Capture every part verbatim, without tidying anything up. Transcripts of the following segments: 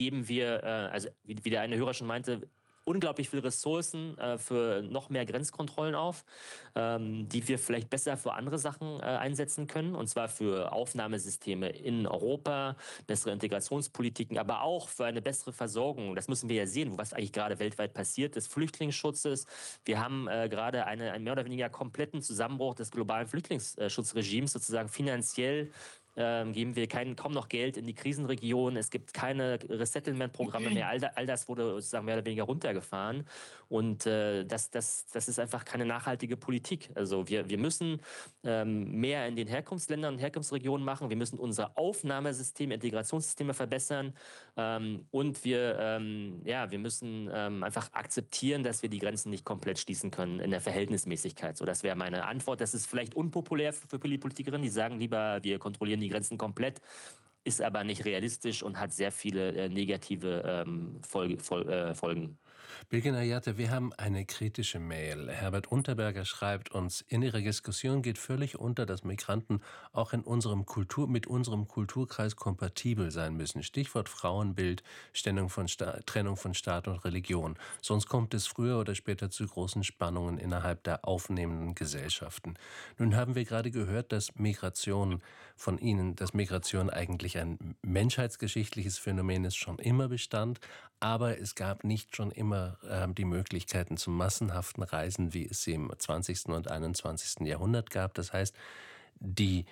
geben wir, äh, also wie, wie der eine Hörer schon meinte, unglaublich viele Ressourcen äh, für noch mehr Grenzkontrollen auf, ähm, die wir vielleicht besser für andere Sachen äh, einsetzen können, und zwar für Aufnahmesysteme in Europa, bessere Integrationspolitiken, aber auch für eine bessere Versorgung. Das müssen wir ja sehen, was eigentlich gerade weltweit passiert, des Flüchtlingsschutzes. Wir haben äh, gerade eine, einen mehr oder weniger kompletten Zusammenbruch des globalen Flüchtlingsschutzregimes, sozusagen finanziell. Ähm, geben wir kein, kaum noch Geld in die Krisenregionen. Es gibt keine Resettlement-Programme mehr. All, da, all das wurde sozusagen mehr oder weniger runtergefahren. Und äh, das, das, das ist einfach keine nachhaltige Politik. Also wir, wir müssen ähm, mehr in den Herkunftsländern und Herkunftsregionen machen. Wir müssen unsere Aufnahmesysteme, Integrationssysteme verbessern. Ähm, und wir, ähm, ja, wir müssen ähm, einfach akzeptieren, dass wir die Grenzen nicht komplett schließen können in der Verhältnismäßigkeit. So, das wäre meine Antwort. Das ist vielleicht unpopulär für Politikerinnen, die sagen lieber, wir kontrollieren die Grenzen komplett, ist aber nicht realistisch und hat sehr viele äh, negative ähm, Folge, Fol äh, Folgen. Bilge Nayate, wir haben eine kritische Mail. Herbert Unterberger schreibt uns, in ihrer Diskussion geht völlig unter, dass Migranten auch in unserem Kultur, mit unserem Kulturkreis kompatibel sein müssen. Stichwort Frauenbild, Trennung von, Trennung von Staat und Religion. Sonst kommt es früher oder später zu großen Spannungen innerhalb der aufnehmenden Gesellschaften. Nun haben wir gerade gehört, dass Migration von Ihnen, dass Migration eigentlich ein menschheitsgeschichtliches Phänomen ist, schon immer bestand, aber es gab nicht schon immer äh, die Möglichkeiten zum massenhaften Reisen, wie es sie im zwanzigsten und einundzwanzigsten Jahrhundert gab. Das heißt, die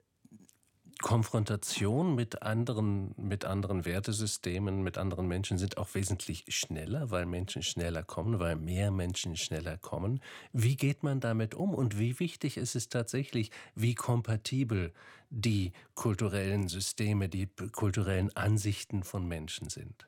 Konfrontation mit anderen, mit anderen Wertesystemen, mit anderen Menschen sind auch wesentlich schneller, weil Menschen schneller kommen, weil mehr Menschen schneller kommen. Wie geht man damit um und wie wichtig ist es tatsächlich, wie kompatibel die kulturellen Systeme, die kulturellen Ansichten von Menschen sind?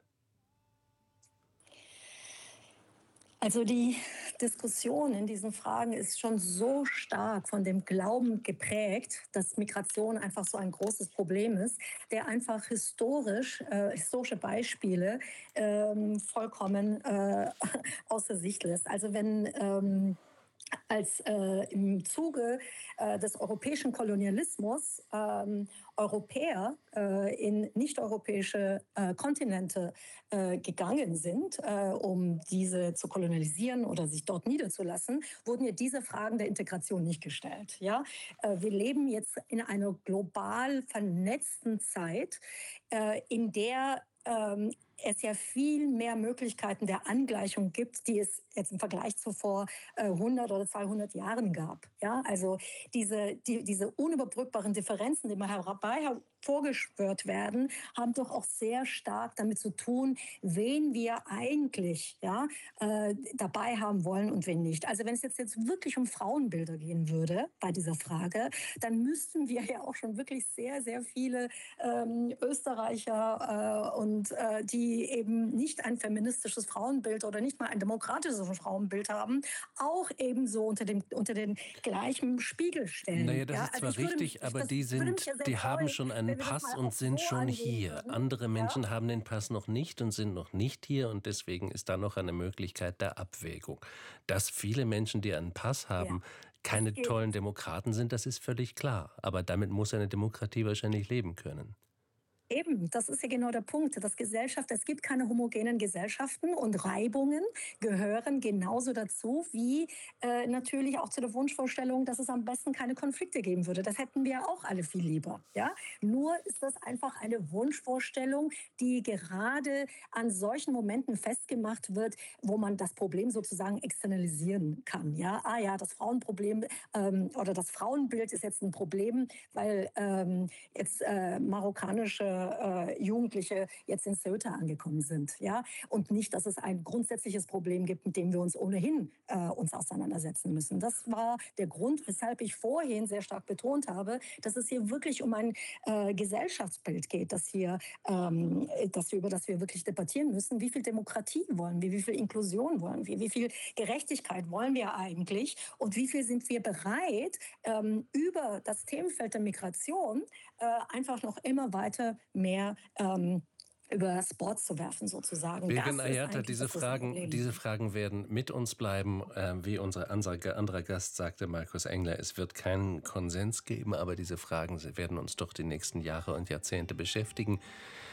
Also die Diskussion in diesen Fragen ist schon so stark von dem Glauben geprägt, dass Migration einfach so ein großes Problem ist, der einfach historisch, äh, historische Beispiele ähm, vollkommen äh, außer Sicht lässt. Also wenn ähm, als äh, im Zuge äh, des europäischen Kolonialismus ähm, Europäer äh, in nicht-europäische äh, Kontinente äh, gegangen sind, äh, um diese zu kolonialisieren oder sich dort niederzulassen, wurden ja diese Fragen der Integration nicht gestellt. Ja? Äh, wir leben jetzt in einer global vernetzten Zeit, äh, in der ähm, es ja viel mehr Möglichkeiten der Angleichung gibt, die es jetzt im Vergleich zu vor äh, hundert oder zweihundert Jahren gab. Ja, also diese, die, diese unüberbrückbaren Differenzen, die mal herbei vorgeschwört werden, haben doch auch sehr stark damit zu tun, wen wir eigentlich ja, äh, dabei haben wollen und wen nicht. Also wenn es jetzt, jetzt wirklich um Frauenbilder gehen würde bei dieser Frage, dann müssten wir ja auch schon wirklich sehr, sehr viele ähm, Österreicher äh, und äh, die eben nicht ein feministisches Frauenbild oder nicht mal ein demokratisches Frauenbild haben, auch ebenso unter dem unter den gleichen Spiegel stellen. Naja, das ja? ist zwar also richtig, mich, aber das, die sind, ja die haben freuen, schon einen Pass und sind so schon hier. würden. Andere Menschen ja? haben den Pass noch nicht und sind noch nicht hier und deswegen ist da noch eine Möglichkeit der Abwägung. Dass viele Menschen, die einen Pass haben, Ja. keine tollen Demokraten sind, das ist völlig klar. Aber damit muss eine Demokratie wahrscheinlich leben können. Eben, das ist ja genau der Punkt. Das Gesellschaft, es gibt keine homogenen Gesellschaften und Reibungen gehören genauso dazu wie äh, natürlich auch zu der Wunschvorstellung, dass es am besten keine Konflikte geben würde. Das hätten wir auch alle viel lieber. Ja? Nur ist das einfach eine Wunschvorstellung, die gerade an solchen Momenten festgemacht wird, wo man das Problem sozusagen externalisieren kann. Ja? Ah ja, das Frauenproblem ähm, oder das Frauenbild ist jetzt ein Problem, weil ähm, jetzt äh, marokkanische Äh, Jugendliche jetzt in Ceuta angekommen sind, ja, und nicht, dass es ein grundsätzliches Problem gibt, mit dem wir uns ohnehin äh, uns auseinandersetzen müssen. Das war der Grund, weshalb ich vorhin sehr stark betont habe, dass es hier wirklich um ein äh, Gesellschaftsbild geht, dass hier, ähm, dass wir, über das wir wirklich debattieren müssen. Wie viel Demokratie wollen wir? Wie viel Inklusion wollen wir? Wie viel Gerechtigkeit wollen wir eigentlich? Und wie viel sind wir bereit, ähm, über das Themenfeld der Migration äh, einfach noch immer weiter mehr ähm, über das Board zu werfen, sozusagen. Bilge Nayate, diese Fragen, diese Fragen werden mit uns bleiben. Äh, wie unser anderer Gast sagte, Markus Engler, es wird keinen Konsens geben, aber diese Fragen werden uns doch die nächsten Jahre und Jahrzehnte beschäftigen.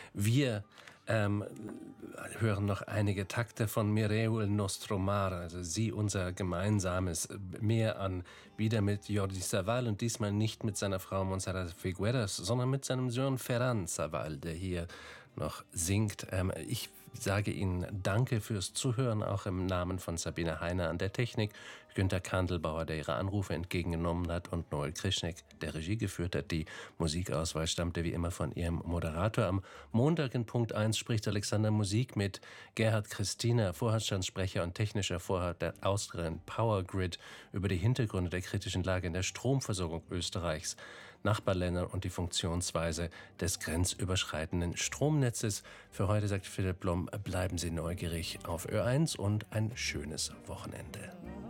Wir ähm, hören noch einige Takte von Mireu il nostro mare, also Sie, unser gemeinsames Meer, an, wieder mit Jordi Savall und diesmal nicht mit seiner Frau Montserrat Figueras, sondern mit seinem Sohn Ferran Savall, der hier noch singt. Ähm, ich sage Ihnen Danke fürs Zuhören, auch im Namen von Sabine Heiner an der Technik, Günter Kandelbauer, der Ihre Anrufe entgegengenommen hat, und Noel Krischneck, der Regie geführt hat. Die Musikauswahl stammte wie immer von Ihrem Moderator. Am Montag in Punkt eins spricht Alexander Musik mit Gerhard Christina, Vorstandssprecher und technischer Vorrat der Austrian Power Grid, über die Hintergründe der kritischen Lage in der Stromversorgung Österreichs, Nachbarländern und die Funktionsweise des grenzüberschreitenden Stromnetzes. Für heute sagt Philipp Blom, bleiben Sie neugierig auf Ö eins und ein schönes Wochenende.